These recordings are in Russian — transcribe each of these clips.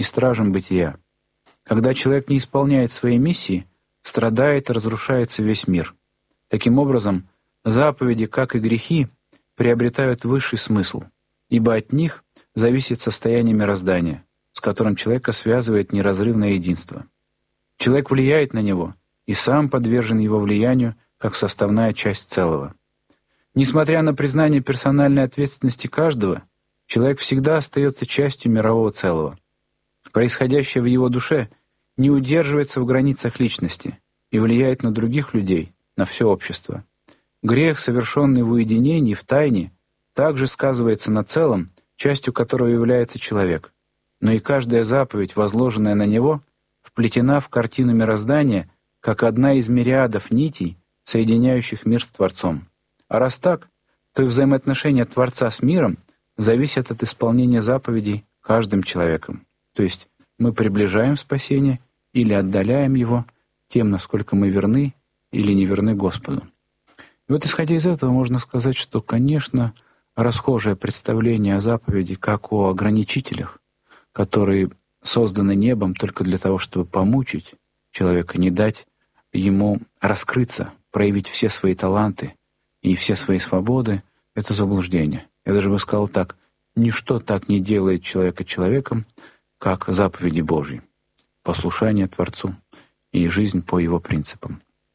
и стражем бытия. Когда человек не исполняет своей миссии, страдает и разрушается весь мир. Таким образом, заповеди, как и грехи, приобретают высший смысл, ибо от них зависит состояние мироздания, с которым человека связывает неразрывное единство. Человек влияет на него и сам подвержен его влиянию как составная часть целого. Несмотря на признание персональной ответственности каждого, человек всегда остается частью мирового целого. Происходящее в его душе не удерживается в границах личности и влияет на других людей, на все общество. Грех, совершенный в уединении, в тайне, также сказывается на целом, частью которого является человек. Но и каждая заповедь, возложенная на него, вплетена в картину мироздания, как одна из мириадов нитей, соединяющих мир с Творцом. А раз так, то и взаимоотношения Творца с миром зависят от исполнения заповедей каждым человеком. То есть мы приближаем спасение или отдаляем его тем, насколько мы верны или не верны Господу. И вот исходя из этого можно сказать, что, конечно, расхожее представление о заповеди как о ограничителях, которые созданы небом только для того, чтобы помучить человека, не дать ему раскрыться, проявить все свои таланты и все свои свободы, это заблуждение. Я даже бы сказал так: ничто так не делает человека человеком, как заповеди Божьи, послушание Творцу и жизнь по Его принципам.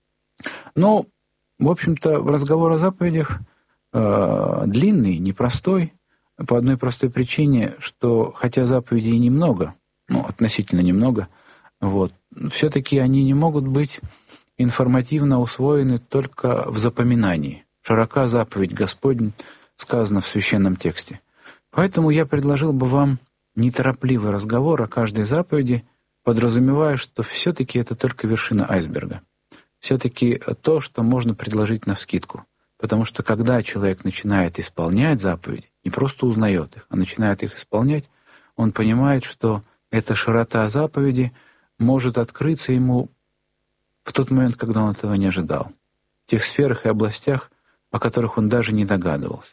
Но, в общем-то, разговор о заповедях длинный, непростой, по одной простой причине, что хотя заповедей и немного, относительно немного, все-таки они не могут быть информативно усвоены только в запоминании. «Широка заповедь Господня», сказано в священном тексте. Поэтому я предложил бы вам неторопливый разговор о каждой заповеди, подразумевая, что все-таки это только вершина айсберга. Все-таки то, что можно предложить навскидку. Потому что когда человек начинает исполнять заповеди, не просто узнает их, а начинает их исполнять, он понимает, что эта широта заповеди может открыться ему в тот момент, когда он этого не ожидал. В тех сферах и областях, о которых он даже не догадывался.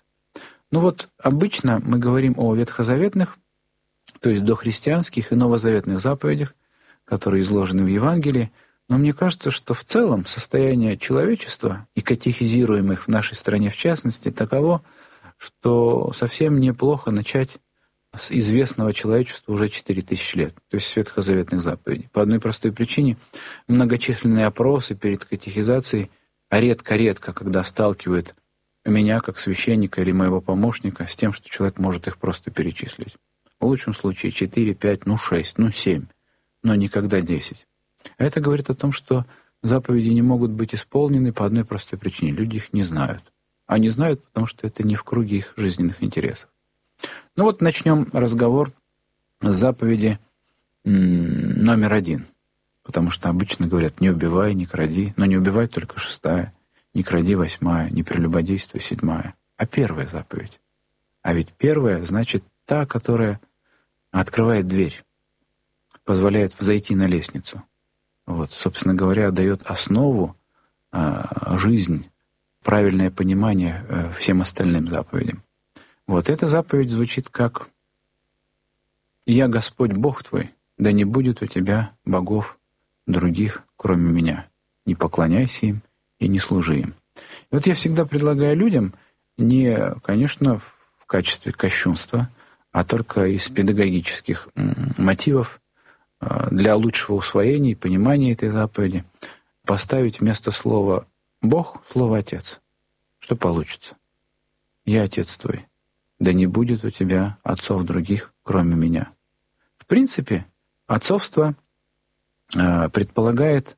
Обычно мы говорим о ветхозаветных, то есть дохристианских и новозаветных заповедях, которые изложены в Евангелии, но мне кажется, что в целом состояние человечества и катехизируемых в нашей стране в частности таково, что совсем неплохо начать с известного человечеству уже 4000 лет, то есть с ветхозаветных заповедей. По одной простой причине многочисленные опросы перед катехизацией, а редко-редко, когда сталкивают меня, как священника или моего помощника, с тем, что человек может их просто перечислить. В лучшем случае 4, 5, 6, 7, но никогда 10. А это говорит о том, что заповеди не могут быть исполнены по одной простой причине. Люди их не знают. А не знают, потому что это не в круге их жизненных интересов. Начнем разговор с заповеди номер 1. Потому что обычно говорят: не убивай, не кради. Но не убивай только 6-я, не кради 8-я, не прелюбодействуй 7-я. А первая заповедь. А ведь первая значит та, которая открывает дверь, позволяет взойти на лестницу. Собственно говоря, дает основу, жизнь, правильное понимание всем остальным заповедям. Эта заповедь звучит как: «Я Господь Бог твой, да не будет у тебя богов других, кроме меня. Не поклоняйся им и не служи им». И я всегда предлагаю людям не, конечно, в качестве кощунства, а только из педагогических мотивов для лучшего усвоения и понимания этой заповеди поставить вместо слова «Бог» слово «Отец». Что получится? «Я Отец твой, да не будет у тебя отцов других, кроме меня». В принципе, отцовство предполагает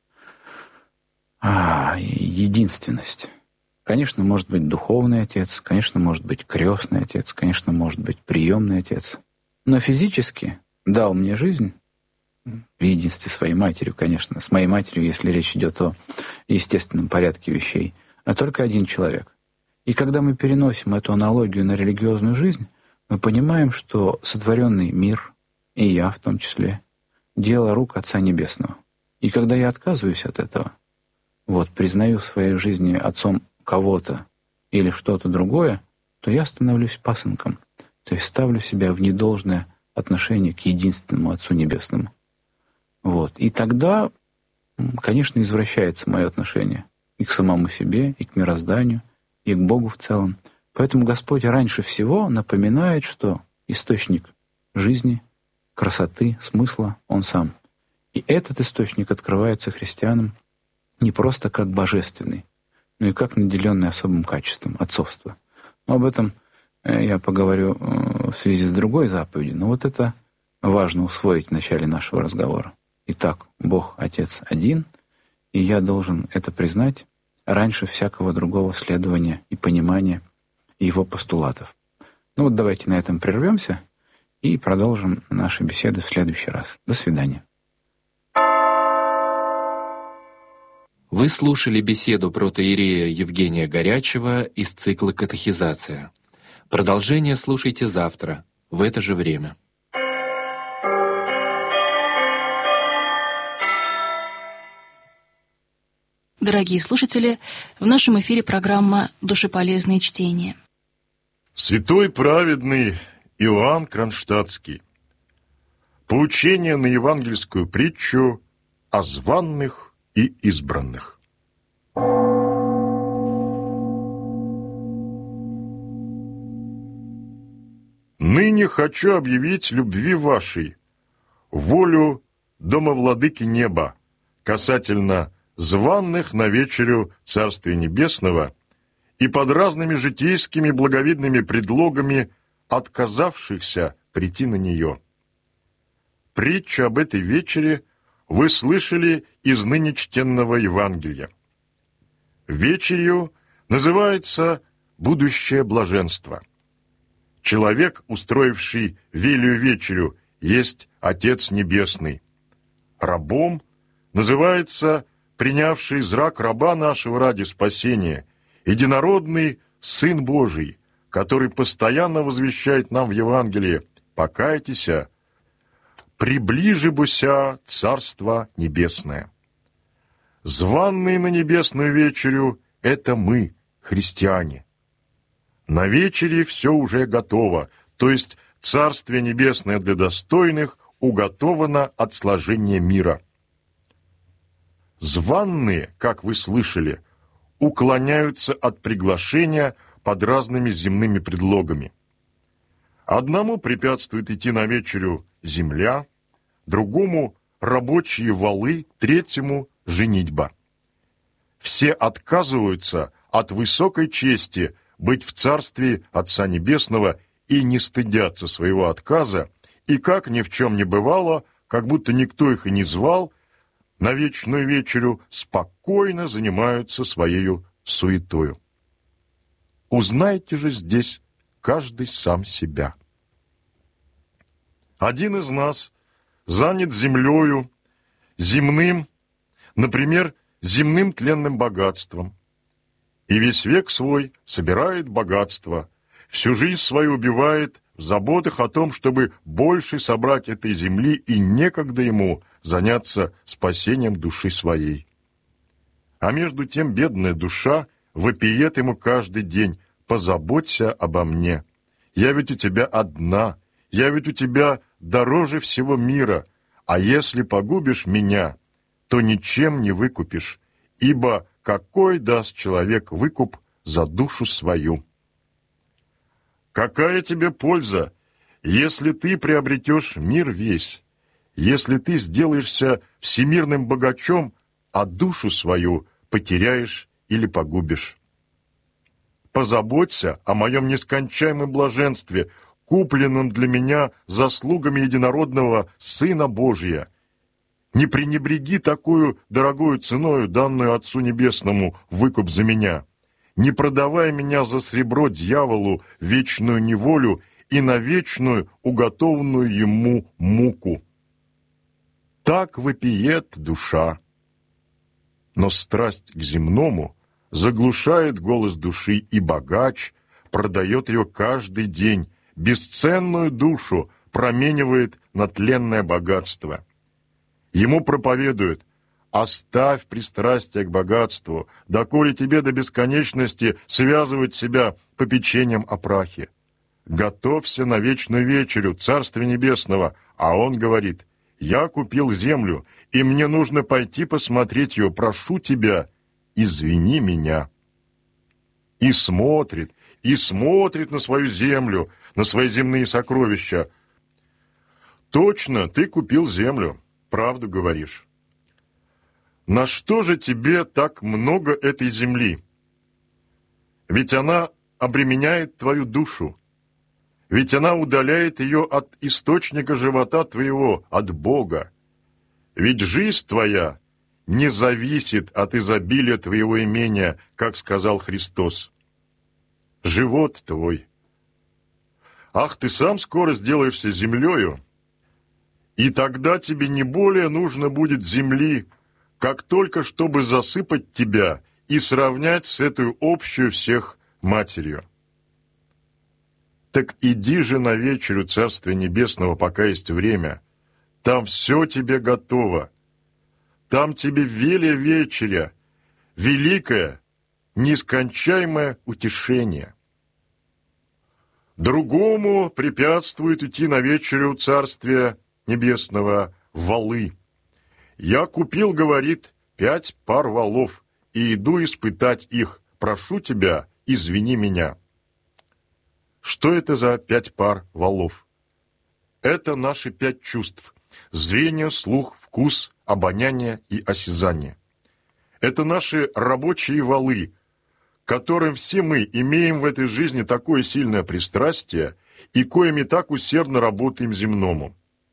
единственность. Конечно, может быть духовный отец, конечно, может быть крестный отец, конечно, может быть приемный отец. Но физически дал мне жизнь в единстве своей матерью, конечно, с моей матерью, если речь идет о естественном порядке вещей, а только один человек. И когда мы переносим эту аналогию на религиозную жизнь, мы понимаем, что сотворенный мир, и я в том числе, дело рук Отца Небесного. И когда я отказываюсь от этого, признаю в своей жизни отцом кого-то или что-то другое, то я становлюсь пасынком, то есть ставлю себя в недолжное отношение к единственному Отцу Небесному. Вот. И тогда, конечно, извращается мое отношение и к самому себе, и к мирозданию, и к Богу в целом. Поэтому Господь раньше всего напоминает, что источник жизни, красоты, смысла — Он сам. И этот источник открывается христианам не просто как божественный, но и как наделенный особым качеством отцовства. Но об этом я поговорю в связи с другой заповедью, но вот это важно усвоить в начале нашего разговора. Итак, Бог Отец один, и я должен это признать раньше всякого другого следования и понимания Его постулатов. Ну вот давайте на этом прервемся и продолжим наши беседы в следующий раз. До свидания. Вы слушали беседу протоиерея Евгения Горячева из цикла «Катехизация». Продолжение слушайте завтра, в это же время. Дорогие слушатели, в нашем эфире программа «Душеполезные чтения». Святой праведный Иоанн Кронштадтский. Поучение на евангельскую притчу о званных и избранных. Ныне хочу объявить любви вашей, волю домовладыки неба, касательно званных на вечерю Царствия Небесного и под разными житейскими благовидными предлогами отказавшихся прийти на нее. Притчу об этой вечере вы слышали из ныне чтенного Евангелия. Вечерью называется будущее блаженство. Человек, устроивший велию вечерю, есть Отец Небесный. Рабом называется принявший зрак раба нашего ради спасения, единородный Сын Божий, который постоянно возвещает нам в Евангелии: «Покайтесь, приближи буся Царство Небесное». Званные на небесную вечерю — это мы, христиане. На вечере все уже готово, то есть Царствие Небесное для достойных уготовано от сложения мира. Званные, как вы слышали, уклоняются от приглашения под разными земными предлогами. Одному препятствует идти на вечерю земля, другому — рабочие валы, третьему — женитьба. Все отказываются от высокой чести быть в Царстве Отца Небесного и не стыдятся своего отказа, и, как ни в чем не бывало, как будто никто их и не звал, на вечную вечерю спокойно занимаются своею суетою. Узнайте же здесь каждый сам себя. Один из нас занят землею, земным, например, земным тленным богатством, и весь век свой собирает богатство, всю жизнь свою убивает в заботах о том, чтобы больше собрать этой земли, и некогда ему заняться спасением души своей. А между тем бедная душа вопиет ему каждый день: «Позаботься обо мне, я ведь у тебя одна, я ведь у тебя дороже всего мира, а если погубишь меня, то ничем не выкупишь, ибо какой даст человек выкуп за душу свою? Какая тебе польза, если ты приобретешь мир весь, если ты сделаешься всемирным богачом, а душу свою потеряешь или погубишь? Позаботься о моем нескончаемом блаженстве, купленном для меня заслугами единородного Сына Божия. Не пренебреги такую дорогою ценою, данную Отцу Небесному, выкуп за меня. Не продавай меня за сребро дьяволу, вечную неволю и на вечную, уготованную ему муку». Так вопиет душа. Но страсть к земному заглушает голос души, и богач продает ее каждый день, бесценную душу променивает на тленное богатство. Ему проповедуют: «Оставь пристрастие к богатству, доколе тебе до бесконечности связывать себя попечением о прахе. готовься на вечную вечерю Царствия Небесного. А он говорит: я купил землю, и мне нужно пойти посмотреть ее. Прошу тебя, извини меня. И смотрит на свою землю, на свои земные сокровища. Точно, ты купил землю, правду говоришь. На что же тебе так много этой земли? Ведь она обременяет твою душу. Ведь она удаляет ее от источника живота твоего, от Бога. Ведь жизнь твоя не зависит от изобилия твоего имения, как сказал Христос. Живот твой. Ах, ты сам скоро сделаешься землею, и тогда тебе не более нужно будет земли, как только чтобы засыпать тебя и сравнять с этой общую всех матерью. Так иди же на вечерю Царствия Небесного, пока есть время. Там все тебе готово. Там тебе велия вечеря, великое, нескончаемое утешение. Другому препятствует идти на вечерю Царствия Небесного валы. Я купил, говорит, 5 пар валов, и иду испытать их. Прошу тебя, извини меня. Что это за 5 пар валов? Это наши 5 чувств: зрение, слух, вкус, обоняние и осязание. Это наши рабочие валы, которым все мы имеем в этой жизни такое сильное пристрастие и коими так усердно работаем земному.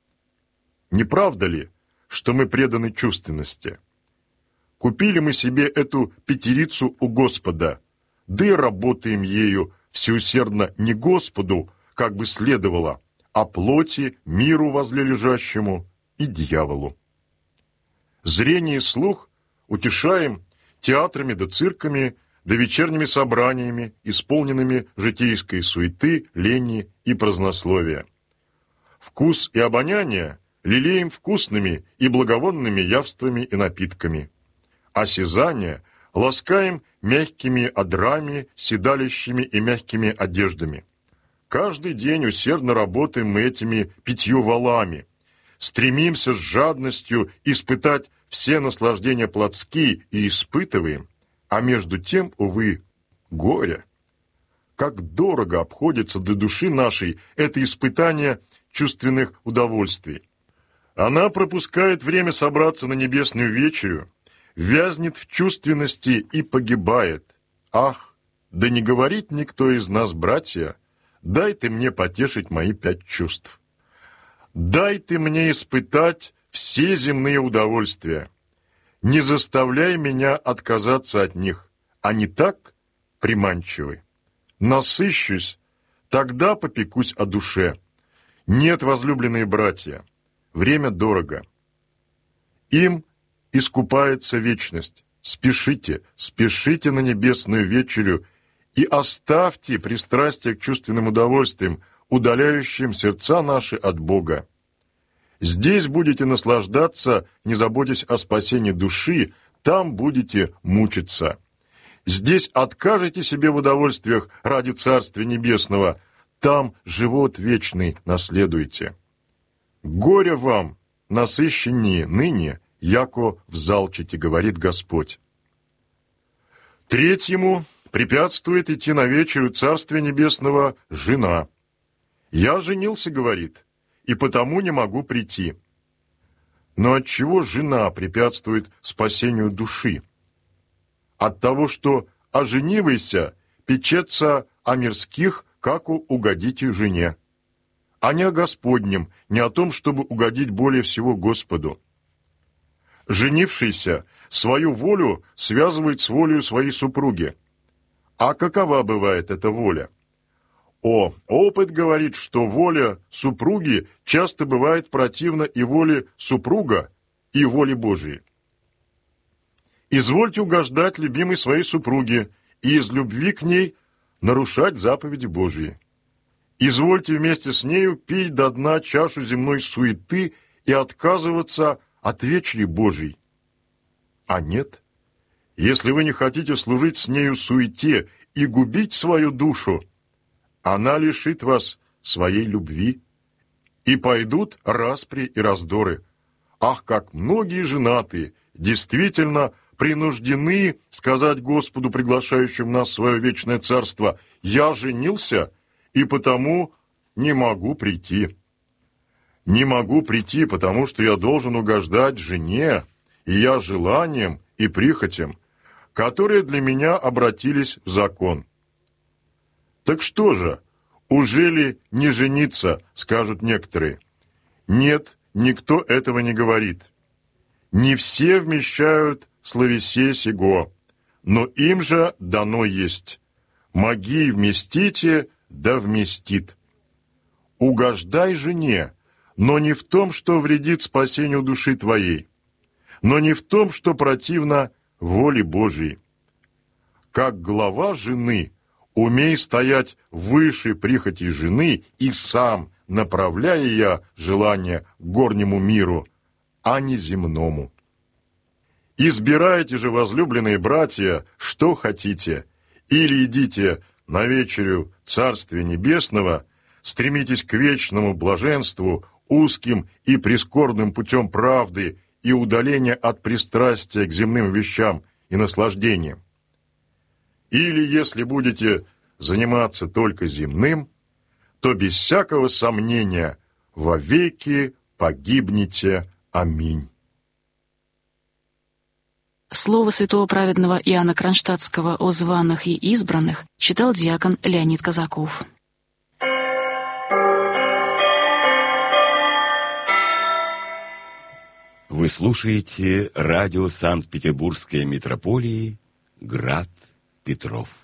Не правда ли, что мы преданы чувственности? Купили мы себе эту пятерицу у Господа, да и работаем ею всеусердно не Господу, как бы следовало, а плоти, миру возле лежащему и дьяволу. Зрение и слух утешаем театрами да цирками, да вечерними собраниями, исполненными житейской суеты, лени и празднословия. Вкус и обоняние лелеем вкусными и благовонными явствами и напитками. Осязание ласкаем мягкими одрами, седалищами и мягкими одеждами. Каждый день усердно работаем мы этими 5 валами, стремимся с жадностью испытать все наслаждения плотские и испытываем, а между тем, увы, горе. Как дорого обходится для души нашей это испытание чувственных удовольствий. Она пропускает время собраться на небесную вечерю, вязнет в чувственности и погибает. Ах, да не говорит никто из нас, братья, дай ты мне потешить мои 5 чувств. Дай ты мне испытать все земные удовольствия. Не заставляй меня отказаться от них. Они так приманчивы. Насыщусь, тогда попекусь о душе. Нет, возлюбленные братья, время дорого. Им искупается вечность. Спешите, спешите на небесную вечерю и оставьте пристрастие к чувственным удовольствиям, удаляющим сердца наши от Бога. Здесь будете наслаждаться, не заботясь о спасении души, там будете мучиться. Здесь откажете себе в удовольствиях ради Царствия Небесного, там живот вечный наследуете. Горе вам, насыщеннее ныне, яко взалчите, говорит Господь. Третьему препятствует идти на вечерю Царствия Небесного жена. Я женился, говорит, и потому не могу прийти. Но от чего жена препятствует спасению души? От того, что оженивайся, печется о мирских, как угодить жене, а не о Господнем, не о том, чтобы угодить более всего Господу. Женившийся свою волю связывает с волею своей супруги. А какова бывает эта воля? Опыт говорит, что воля супруги часто бывает противна и воле супруга, и воле Божией. Извольте угождать любимой своей супруге и из любви к ней нарушать заповеди Божьи. Извольте вместе с нею пить до дна чашу земной суеты и отказываться от вечери Божьей. А нет, если вы не хотите служить с нею суете и губить свою душу, она лишит вас своей любви, и пойдут распри и раздоры. Ах, как многие женатые действительно принуждены сказать Господу, приглашающему нас в свое вечное царство: «Я женился, и потому не могу прийти». Не могу прийти, потому что я должен угождать жене, и я желаниям и прихотям, которые для меня обратились в закон. Так что же, ужели не жениться, скажут некоторые? Нет, никто этого не говорит. Не все вмещают словесе сего, но им же дано есть. Моги вместите, да вместит. Угождай жене, но не в том, что вредит спасению души твоей, но не в том, что противно воле Божией. Как глава жены, умей стоять выше прихоти жены и сам, направляя я желание к горнему миру, а не земному. Избирайте же, возлюбленные братья, что хотите, или идите на вечерю Царствия Небесного, стремитесь к вечному блаженству, узким и прискорбным путем правды и удаления от пристрастия к земным вещам и наслаждениям. Или, если будете заниматься только земным, то без всякого сомнения вовеки погибнете. Аминь. Слово святого праведного Иоанна Кронштадтского о званых и избранных читал диакон Леонид Казаков. Вы слушаете радио Санкт-Петербургской митрополии «Град Петров».